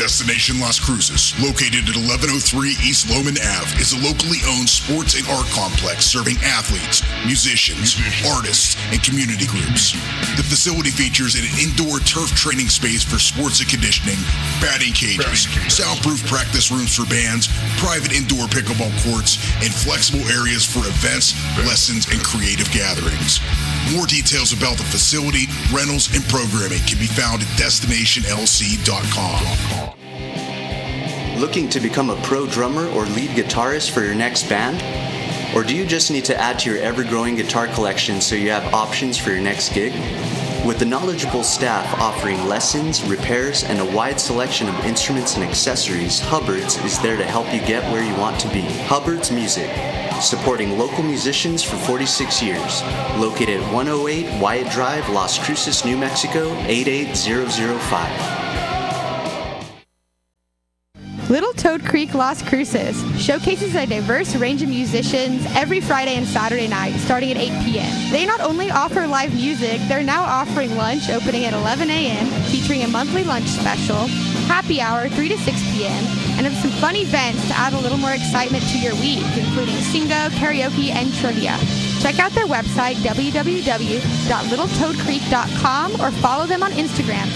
Destination Las Cruces, located at 1103 East Loman Ave, is a locally owned sports and art complex serving athletes, musicians, artists, and community groups. The facility features an indoor turf training space for sports and conditioning, batting cages, soundproof practice rooms for bands, private indoor pickleball courts, and flexible areas for events, lessons, and creative gatherings. More details about the facility, rentals, and programming can be found at destinationlc.com. Looking to become a pro drummer or lead guitarist for your next band? Or do you just need to add to your ever-growing guitar collection so you have options for your next gig? With the knowledgeable staff offering lessons, repairs, and a wide selection of instruments and accessories, Hubbard's is there to help you get where you want to be. Hubbard's Music, supporting local musicians for 46 years. Located at 108 Wyatt Drive, Las Cruces, New Mexico, 88005. Little Toad Creek Las Cruces showcases a diverse range of musicians every Friday and Saturday night starting at 8 p.m. They not only offer live music, they're now offering lunch opening at 11 a.m. featuring a monthly lunch special, happy hour 3 to 6 p.m., and have some fun events to add a little more excitement to your week, including singo, karaoke, and trivia. Check out their website, www.littletoadcreek.com, or follow them on Instagram